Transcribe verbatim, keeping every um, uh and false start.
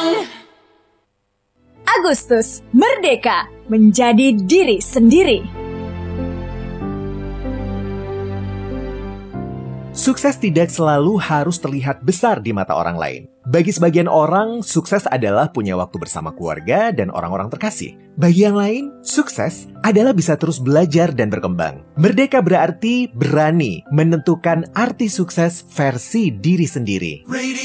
Agustus, merdeka, menjadi diri sendiri. Sukses tidak selalu harus terlihat besar di mata orang lain. Bagi sebagian orang, sukses adalah punya waktu bersama keluarga dan orang-orang terkasih. Bagi yang lain, sukses adalah bisa terus belajar dan berkembang. Merdeka berarti berani menentukan arti sukses versi diri sendiri.